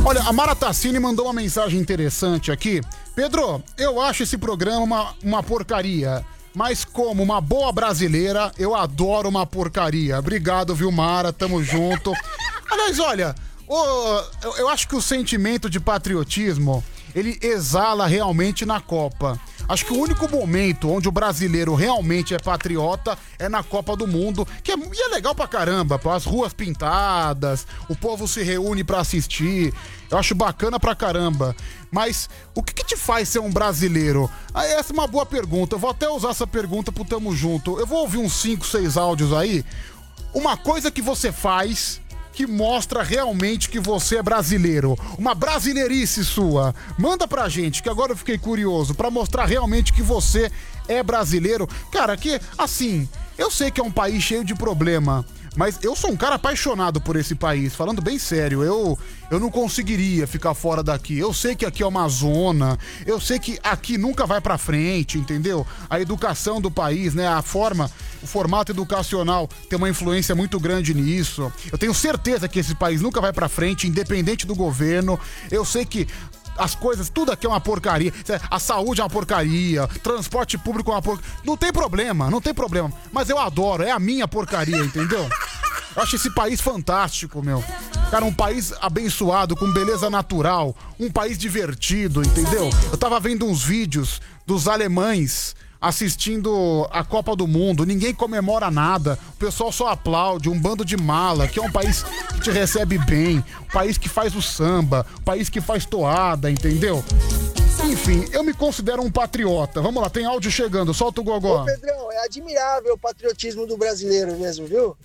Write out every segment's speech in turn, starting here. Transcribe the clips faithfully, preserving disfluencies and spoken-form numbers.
Olha, a Mara Tassini mandou uma mensagem interessante aqui. Pedro, eu acho esse programa uma, uma porcaria. Mas como uma boa brasileira, eu adoro uma porcaria. Obrigado, viu, Mara? Tamo junto. Aliás, olha, o, eu, eu acho que o sentimento de patriotismo, ele exala realmente na Copa. Acho que o único momento onde o brasileiro realmente é patriota é na Copa do Mundo, que é, e é legal pra caramba, pô, as ruas pintadas, o povo se reúne pra assistir, eu acho bacana pra caramba. Mas o que, que te faz ser um brasileiro? Ah, essa é uma boa pergunta, eu vou até usar essa pergunta pro Tamo Junto. Eu vou ouvir uns cinco, seis áudios aí. Uma coisa que você faz que mostra realmente que você é brasileiro. Uma brasileirice sua. Manda pra gente, que agora eu fiquei curioso, pra mostrar realmente que você é brasileiro. Cara, que, assim, eu sei que é um país cheio de problema, mas eu sou um cara apaixonado por esse país, falando bem sério, eu, eu não conseguiria ficar fora daqui. Eu sei que aqui é uma zona, eu sei que aqui nunca vai pra frente, entendeu? A educação do país, né, a forma, o formato educacional tem uma influência muito grande nisso. Eu tenho certeza que esse país nunca vai pra frente, independente do governo. Eu sei que as coisas, tudo aqui é uma porcaria. A saúde é uma porcaria, transporte público é uma porcaria. Não tem problema, não tem problema. Mas eu adoro, é a minha porcaria, entendeu? Eu acho esse país fantástico, meu. Cara, um país abençoado, com beleza natural, um país divertido, entendeu? Eu tava vendo uns vídeos dos alemães assistindo a Copa do Mundo, ninguém comemora nada, o pessoal só aplaude, um bando de mala, que é um país que te recebe bem, um país que faz o samba, um país que faz toada, entendeu? Enfim, eu me considero um patriota. Vamos lá, tem áudio chegando, solta o gogó. Ô Pedrão, é admirável o patriotismo do brasileiro mesmo, viu?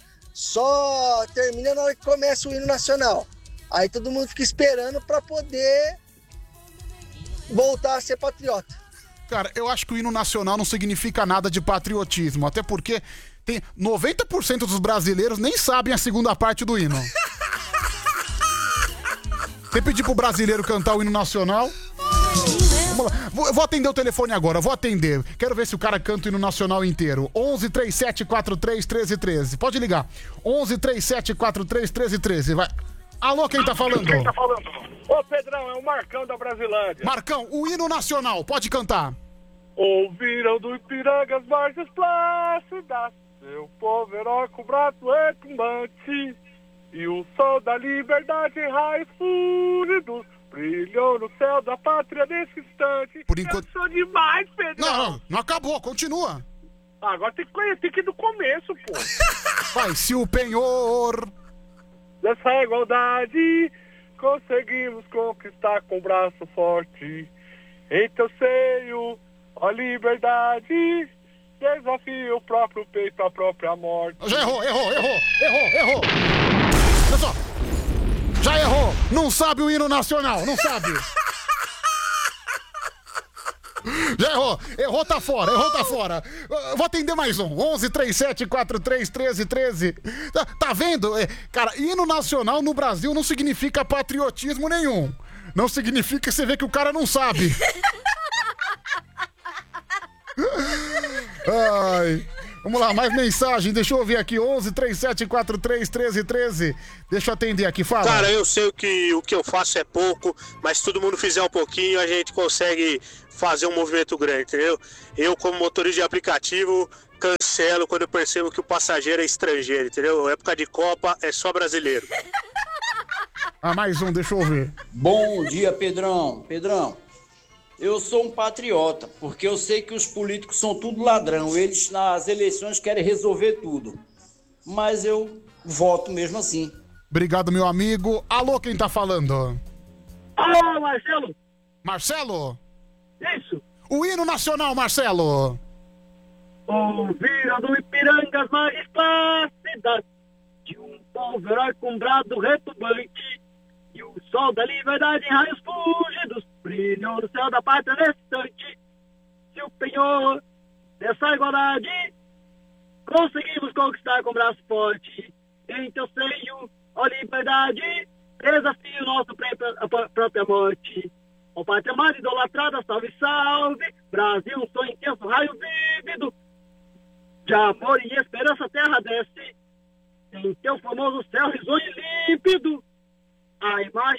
Só termina na hora que começa o hino nacional. Aí todo mundo fica esperando pra poder voltar a ser patriota. Cara, eu acho que o hino nacional não significa nada de patriotismo, até porque tem noventa por cento dos brasileiros nem sabem a segunda parte do hino. Você pedir pro brasileiro cantar o hino nacional? Vamos lá. Vou, vou atender o telefone agora, vou atender. Quero ver se o cara canta o hino nacional inteiro. onze, trinta e sete, quarenta e três, treze, treze. Pode ligar. onze, trinta e sete, quarenta e três, treze, treze. Vai. Alô, quem tá falando? Quem tá falando? Ô, Pedrão, é o Marcão da Brasilândia. Marcão, o hino nacional, pode cantar. Ouviram do Ipiranga as margens plácidas, seu povo herói com braço retumbante, e o sol da liberdade em raios fúridos brilhou no céu da pátria nesse instante. Por enquanto... Eu sou demais, Pedrão. Não, não, não acabou, continua. Ah, agora tem que conhecer, tem que ir do começo, pô. Vai, se o penhor dessa igualdade conseguimos conquistar com o braço forte, em teu seio, ó liberdade, desafia o próprio peito à própria morte. Já errou, errou, errou, errou, errou. Olha só. Já errou. Não sabe o hino nacional, não sabe. Já errou. Errou, tá fora, errou, tá fora. Eu vou atender mais um. onze, trinta e sete, quarenta e três, treze, treze. Tá, tá vendo? É, cara, hino nacional no Brasil não significa patriotismo nenhum. Não significa que você vê que o cara não sabe. Ai, vamos lá, mais mensagem, deixa eu ouvir aqui, onze, trinta e sete, quarenta e três, treze, treze. Deixa eu atender aqui, fala. Cara, eu sei que o que eu faço é pouco, mas se todo mundo fizer um pouquinho, a gente consegue fazer um movimento grande, entendeu? Eu, como motorista de aplicativo, cancelo quando eu percebo que o passageiro é estrangeiro, entendeu? Época de Copa é só brasileiro. Ah, mais um, deixa eu ouvir. Bom dia, Pedrão. Pedrão, eu sou um patriota, porque eu sei que os políticos são tudo ladrão. Eles, nas eleições, querem resolver tudo. Mas eu voto mesmo assim. Obrigado, meu amigo. Alô, quem tá falando? Alô, Marcelo. Marcelo? Isso. O hino nacional, Marcelo. Ouviram do Ipiranga as margens plácidas, de um povo herói com brado retumbante, e o sol da liberdade em raios fúlgidos brilhou no céu da pátria nesse instante. Se o penhor dessa igualdade conseguimos conquistar com braço forte, em teu seio, ó liberdade, desafio nosso a própria morte. Ó pátria amada idolatrada, salve, salve, Brasil, um sonho intenso, raio vívido, de amor e esperança a terra desce, em teu famoso céu risonho e límpido, a imagem do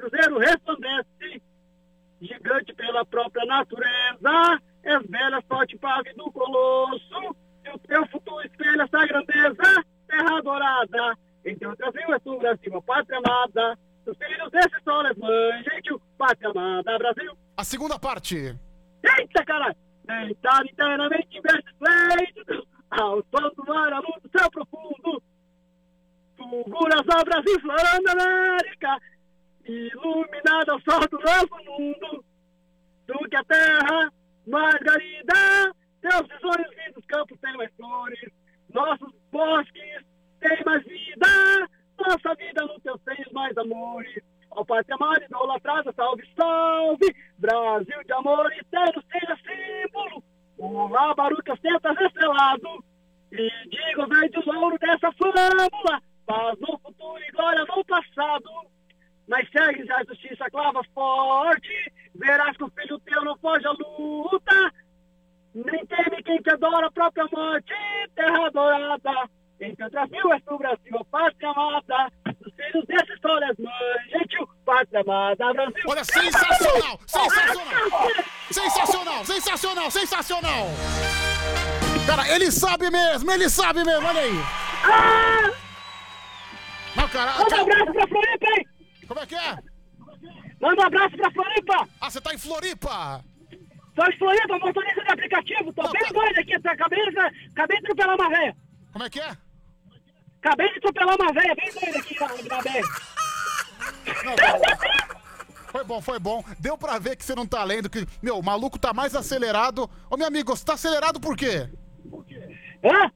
cruzeiro resplandece, gigante pela própria natureza, és velha sorte pave do colosso, e o teu futuro espelha essa grandeza, terra dourada, em teu Brasil és tu, Brasil, a pátria amada, dos filhos desses soles, mãe, gentil, pátria amada, Brasil. A segunda parte. Eita, caralho! Deitado internamente em versos esplêndidos, ao sol do mar, à luz do céu profundo, fulguras ao Brasil, florando a América, iluminada ao sol do novo mundo, do que a terra, Margarida, teus visões lindos campos têm mais flores, nossos bosques têm mais vida, nossa vida nos teus seios mais amores. Ó pátria amada, idolatrada, salve, salve, Brasil de amor eterno seja símbolo, o labaruque ostenta estrelado, e digo verde o ouro dessa fórmula, paz no futuro e glória no passado, mas segues a justiça clava forte, verás que o filho teu não foge à luta, nem teme quem te adora a própria morte, terra dourada, em teu Brasil és tu, Brasil, a pátria amada, dos filhos dessa história és mãe, gentil, pátria amada, Brasil. Olha, sensacional, sensacional, sensacional, sensacional, sensacional. Cara, ele sabe mesmo, ele sabe mesmo, olha aí. Ah! Não, cara, Manda um cara, abraço pra Floripa, hein? como é que é? Manda um abraço pra Floripa. Ah, você tá em Floripa? Sou de Floripa, motorista de aplicativo, tô Não, bem cara. doido aqui, tá? acabei, de, acabei de atropelar uma véia. Como é que é? Acabei de atropelar uma véia bem doida aqui na, na B R. Não, cara. Foi bom, foi bom. Deu pra ver que você não tá lendo, que, meu, o maluco tá mais acelerado. Ô, meu amigo, você tá acelerado por quê? Hã?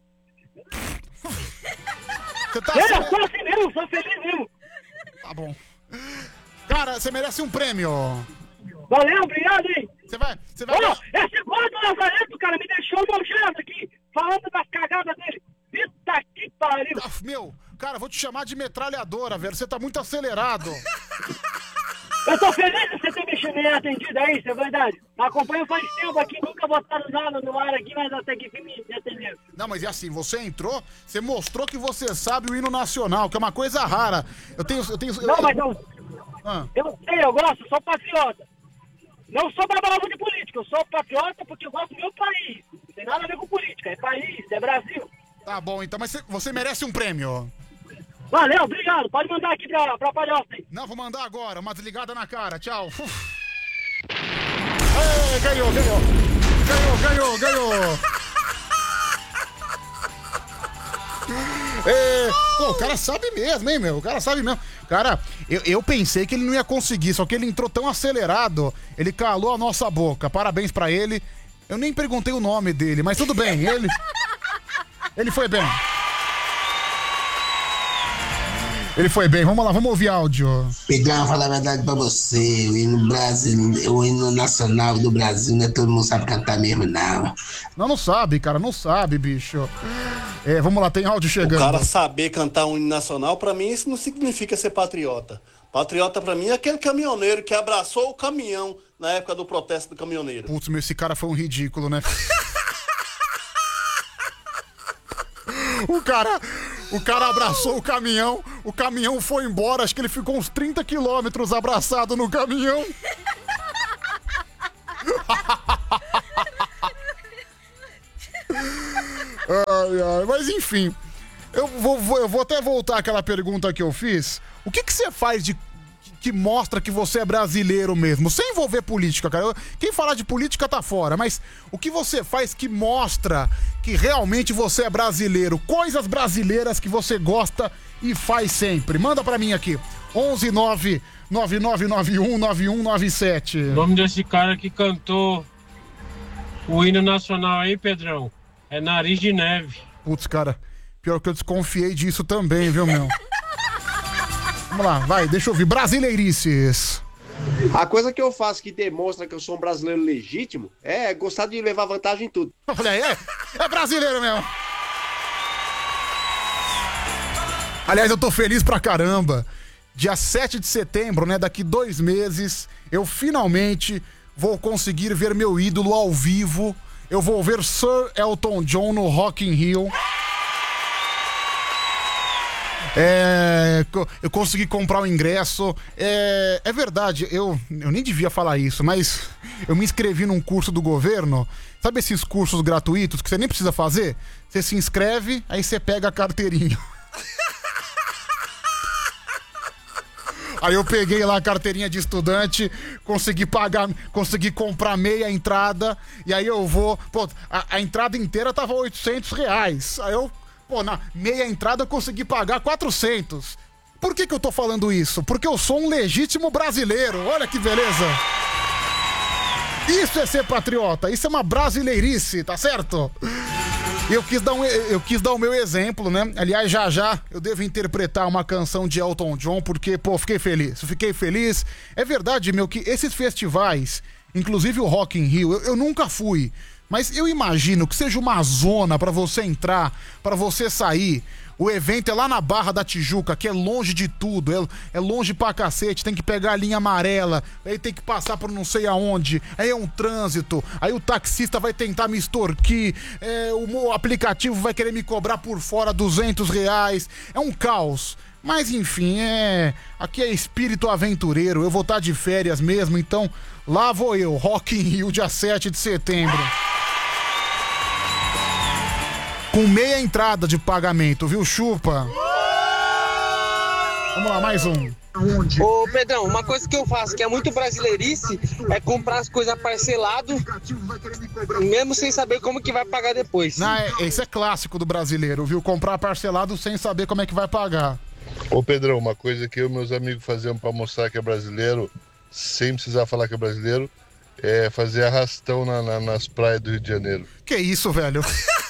Você tá Eu acelerado... sou assim mesmo, sou feliz mesmo. Tá bom. Cara, você merece um prêmio. Valeu, obrigado, hein? Você vai... Você vai... Ô, esse gordo Lazareto, cara, me deixou nojento aqui, falando das cagadas dele. Eita que pariu. Ah, meu, cara, eu vou te chamar de metralhadora, velho. Você tá muito acelerado. Eu tô feliz de você ter me me atendido aí, isso é verdade. Acompanho faz tempo aqui, nunca botaram nada no ar aqui, mas até que me atenderam. Não, mas é assim, você entrou, você mostrou que você sabe o hino nacional, que é uma coisa rara. Eu tenho... Eu tenho Não, eu, mas eu, ah. eu sei, eu gosto, sou patriota. Não sou babalão de política, eu sou patriota porque eu gosto do meu país. Não tem nada a ver com política, é país, é Brasil. Tá bom, então, mas você, você merece um prêmio. Valeu, obrigado, pode mandar aqui pra, pra palhoça aí. Não, vou mandar agora, uma desligada na cara, tchau. Ei, ganhou, ganhou. Ganhou, ganhou, ganhou. É, pô, o cara sabe mesmo, hein, meu? O cara sabe mesmo. Cara, eu, eu pensei que ele não ia conseguir, só que ele entrou tão acelerado, ele calou a nossa boca. Parabéns pra ele. Eu nem perguntei o nome dele, mas tudo bem, ele... Ele foi bem. Ele foi bem. Vamos lá, vamos ouvir áudio. Pedrão, falar a verdade pra você. O hino, Brasil, o hino nacional do Brasil, né? Todo mundo sabe cantar mesmo, não. Não, não sabe, cara, não sabe, bicho. É, vamos lá, tem áudio chegando. O cara saber cantar um hino nacional, pra mim, isso não significa ser patriota. Patriota, pra mim, é aquele caminhoneiro que abraçou o caminhão na época do protesto do caminhoneiro. Putz, meu, esse cara foi um ridículo, né? O cara, o cara abraçou o caminhão, o caminhão foi embora, acho que ele ficou uns trinta quilômetros abraçado no caminhão. Ai, ai, mas enfim, eu vou, vou, eu vou até voltar àquela pergunta que eu fiz. O que que você faz de que mostra que você é brasileiro mesmo, sem envolver política, cara? Eu, quem falar de política tá fora, mas o que você faz que mostra que realmente você é brasileiro? Coisas brasileiras que você gosta e faz sempre. Manda pra mim aqui, onze nove nove nove nove um nove um nove sete. O nome desse cara que cantou o hino nacional aí, Pedrão, é Nariz de Neve. Putz, cara, pior que eu desconfiei disso também, viu, meu? Vamos lá, vai, deixa eu ouvir. Brasileirices. A coisa que eu faço que demonstra que eu sou um brasileiro legítimo é gostar de levar vantagem em tudo. Olha aí, é, é brasileiro mesmo. Aliás, eu tô feliz pra caramba. Dia sete de setembro, né, daqui dois meses, eu finalmente vou conseguir ver meu ídolo ao vivo. Eu vou ver Sir Elton John no Rock in Rio. É, eu consegui comprar o ingresso. É, é verdade, eu, eu nem devia falar isso, mas eu me inscrevi num curso do governo. Sabe esses cursos gratuitos que você nem precisa fazer? Você se inscreve, aí você pega a carteirinha. Aí eu peguei lá a carteirinha de estudante, consegui pagar, consegui comprar meia entrada, e aí eu vou... Pô, a, a entrada inteira tava oitocentos reais. Aí eu, pô, na meia entrada eu consegui pagar quatrocentos. Por que que eu tô falando isso? Porque eu sou um legítimo brasileiro, olha que beleza. Isso é ser patriota, isso é uma brasileirice, tá certo? Eu quis dar um, eu quis dar o meu exemplo, né? Aliás, já já eu devo interpretar uma canção de Elton John, porque, pô, fiquei feliz. Fiquei feliz. É verdade, meu, que esses festivais, inclusive o Rock in Rio, eu, eu nunca fui. Mas eu imagino que seja uma zona pra você entrar, pra você sair. O evento é lá na Barra da Tijuca, que é longe de tudo, é, é longe pra cacete, tem que pegar a linha amarela, aí tem que passar por não sei aonde, aí é um trânsito, aí o taxista vai tentar me extorquir, é, o aplicativo vai querer me cobrar por fora duzentos reais, é um caos. Mas enfim, é... aqui é espírito aventureiro, eu vou estar de férias mesmo, então lá vou eu, Rock in Rio, dia sete de setembro. Com meia entrada de pagamento, viu, chupa? Vamos lá, mais um. Ô, Pedrão, uma coisa que eu faço que é muito brasileirice é comprar as coisas parcelado, mesmo sem saber como que vai pagar depois. Não, é, esse é clássico do brasileiro, viu? Comprar parcelado sem saber como é que vai pagar. Ô, Pedrão, uma coisa que eu e meus amigos faziam pra mostrar que é brasileiro, sem precisar falar que é brasileiro, é fazer arrastão na, na, nas praias do Rio de Janeiro. Que isso, velho?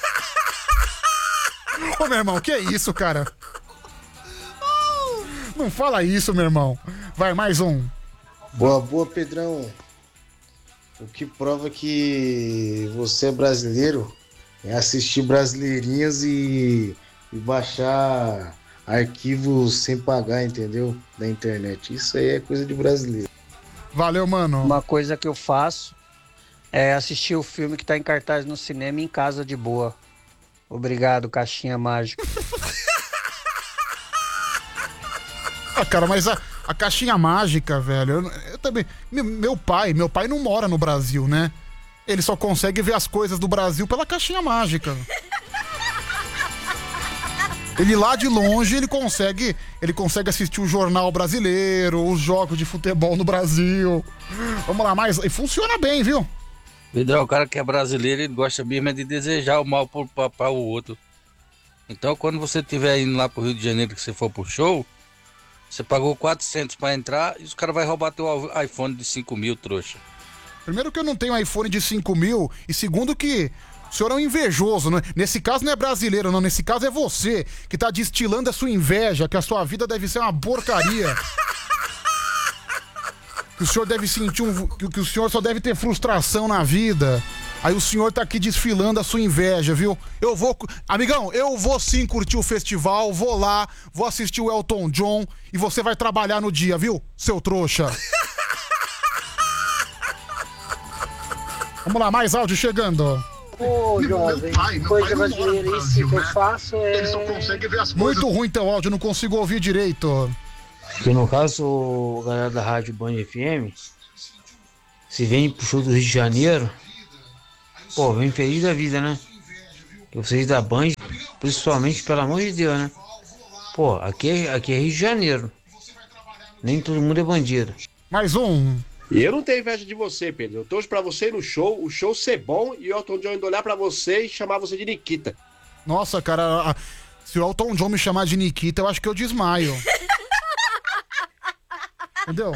Ô, meu irmão, que isso, cara? Não fala isso, meu irmão. Vai, mais um. Boa, boa, Pedrão. O que prova que você é brasileiro é assistir Brasileirinhas e, e baixar arquivos sem pagar, entendeu? Da internet. Isso aí é coisa de brasileiro. Valeu, mano. Uma coisa que eu faço é assistir o filme que tá em cartaz no cinema em casa de boa. Obrigado, caixinha mágica. Ah, cara, mas a, a caixinha mágica, velho, eu, eu também... Meu, meu pai, meu pai não mora no Brasil, né? Ele só consegue ver as coisas do Brasil pela caixinha mágica. Ele lá de longe, ele consegue, ele consegue assistir o jornal brasileiro, os jogos de futebol no Brasil. Vamos lá, mais... E funciona bem, viu? Pedrão, o cara que é brasileiro, ele gosta mesmo de desejar o mal para o outro. Então, quando você estiver indo lá pro Rio de Janeiro, que você for pro show, você pagou quatrocentos para entrar e os caras vão roubar teu iPhone de cinco mil, trouxa. Primeiro que eu não tenho iPhone de cinco mil, e segundo que o senhor é um invejoso, né? Nesse caso não é brasileiro, não. Nesse caso é você que tá destilando a sua inveja, que a sua vida deve ser uma porcaria. Que o senhor deve sentir um... Que o senhor só deve ter frustração na vida. Aí o senhor tá aqui desfilando a sua inveja, viu? Eu vou... Amigão, eu vou sim curtir o festival, vou lá, vou assistir o Elton John e você vai trabalhar no dia, viu? Seu trouxa. Vamos lá, mais áudio chegando. Ô, jovem, coisa brasileira, isso que eu faço é... Ele só consegue ver as coisas. Muito ruim teu áudio, não consigo ouvir direito. Que no caso, a galera da Rádio Band F M, se vem pro show do Rio de Janeiro, pô, vem feliz da vida, né? Que vocês da Band, principalmente, pelo amor de Deus, né? Pô, aqui é, aqui é Rio de Janeiro. Nem todo mundo é bandido. Mais um. E eu não tenho inveja de você, Pedro. Eu torço pra você ir no show, o show ser bom e o Elton John ainda olhar pra você e chamar você de Nikita. Nossa, cara, se o Elton John me chamar de Nikita, eu acho que eu desmaio. Entendeu?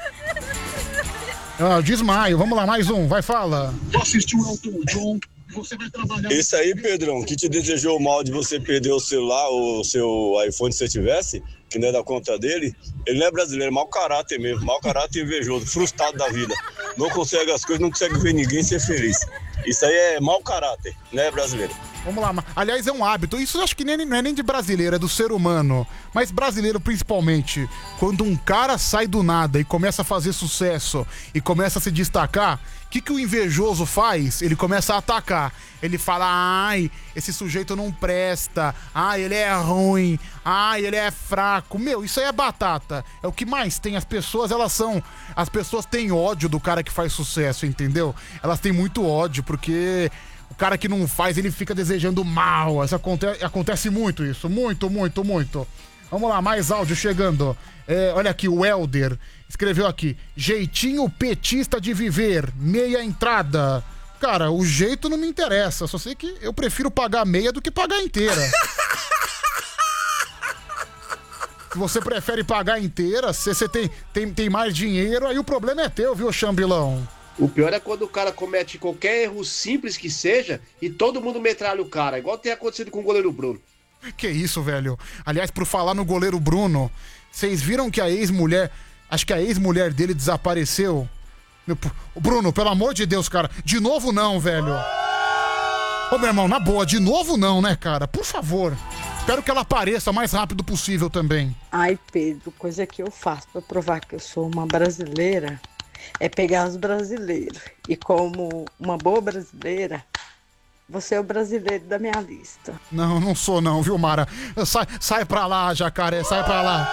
Ah, desmaio. Vamos lá, mais um. Vai, fala. Vou assistir o Elton John. Você vai trabalhar... Esse aí, Pedrão, que te desejou mal de você perder o celular, o seu iPhone se você tivesse, que não é da conta dele, ele não é brasileiro, é mau caráter mesmo, mau caráter invejoso, frustrado da vida. Não consegue as coisas, não consegue ver ninguém ser feliz. Isso aí é mau caráter, não é brasileiro. Vamos lá. Aliás, é um hábito. Isso eu acho que nem, não é nem de brasileiro, é do ser humano. Mas brasileiro principalmente. Quando um cara sai do nada e começa a fazer sucesso e começa a se destacar, o que, que o invejoso faz? Ele começa a atacar. Ele fala, ai, esse sujeito não presta. Ai, ele é ruim. Ai, ele é fraco. Meu, isso aí é batata. É o que mais tem. As pessoas, elas são... As pessoas têm ódio do cara que faz sucesso, entendeu? Elas têm muito ódio, porque... O cara que não faz, ele fica desejando mal. Isso acontece, acontece muito isso. Muito, muito, muito. Vamos lá, mais áudio chegando. É, olha aqui, o Helder escreveu aqui. Jeitinho petista de viver. Meia entrada. Cara, o jeito não me interessa. Só sei que eu prefiro pagar meia do que pagar inteira. Se você prefere pagar inteira, se você tem, tem, tem mais dinheiro, aí o problema é teu, viu, Chambilão? O pior é quando o cara comete qualquer erro simples que seja e todo mundo metralha o cara, igual tem acontecido com o goleiro Bruno. Que isso, velho. Aliás, por falar no goleiro Bruno, vocês viram que a ex-mulher, acho que a ex-mulher dele desapareceu? Meu, Bruno, pelo amor de Deus, cara, de novo não, velho. Ô, meu irmão, na boa, de novo não, né, cara? Por favor. Espero que ela apareça o mais rápido possível também. Ai, Pedro, coisa que eu faço pra provar que eu sou uma brasileira é pegar os brasileiros. E como uma boa brasileira, você é o brasileiro da minha lista. Não, não sou não, viu, Mara? Sai, sai pra lá, jacaré, sai pra lá.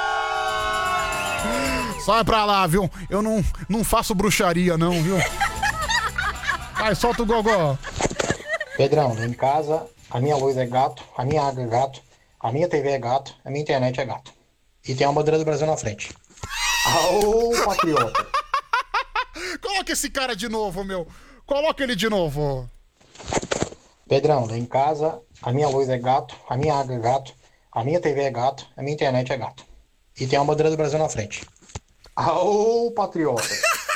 Sai pra lá, viu? Eu não, não faço bruxaria, não, viu? Vai, solta o gogó. Pedrão, em casa, a minha luz é gato, a minha água é gato, a minha T V é gato, a minha internet é gato. E tem a bandeira do Brasil na frente. Aô, patriota. Coloca esse cara de novo, meu. Coloca ele de novo. Pedrão, em casa, a minha luz é gato, a minha água é gato, a minha T V é gato, a minha internet é gato. E tem a bandeira do Brasil na frente. Aô, patriota.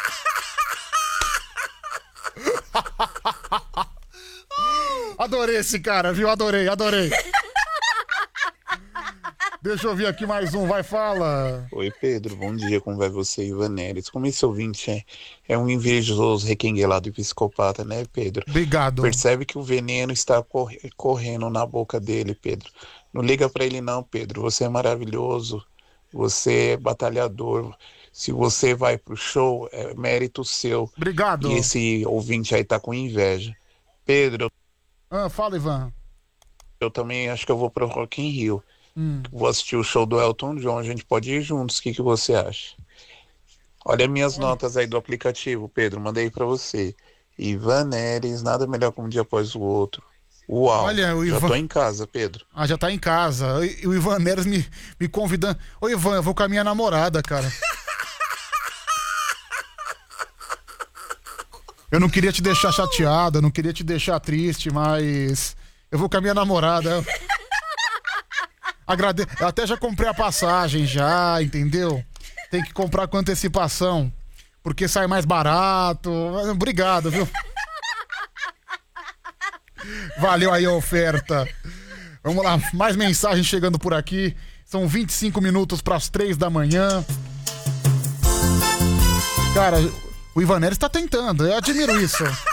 Adorei esse cara, viu? Adorei, adorei. Deixa eu ver aqui mais um, vai, fala. Oi, Pedro, bom dia, como vai você, Ivan Neres? Como esse ouvinte é, é um invejoso, requenguelado e psicopata, né, Pedro? Obrigado. Percebe que o veneno está corre- correndo na boca dele, Pedro. Não liga pra ele não, Pedro, você é maravilhoso, você é batalhador. Se você vai pro show, é mérito seu. Obrigado. E esse ouvinte aí tá com inveja. Pedro... Ah, fala, Ivan. Eu também acho que eu vou pro Rock in Rio. Hum. Vou assistir o show do Elton John, a gente pode ir juntos, o que, que você acha? Olha minhas notas aí do aplicativo, Pedro, mandei pra você. Ivan Neres, nada melhor que um dia após o outro. Uau, Olha, o já Ivan... tô em casa, Pedro. Ah, já tá em casa. E o Ivan Neres me, me convidando. Ô, Ivan, eu vou com a minha namorada, cara. Eu não queria te deixar chateado, eu não queria te deixar triste, mas eu vou com a minha namorada. Agrade... Eu até já comprei a passagem, já, entendeu? Tem que comprar com antecipação, porque sai mais barato. Obrigado, viu? Valeu aí a oferta. Vamos lá, mais mensagem chegando por aqui. São vinte e cinco minutos para as três da manhã. Cara, o Ivan Neres tá tentando, eu admiro isso.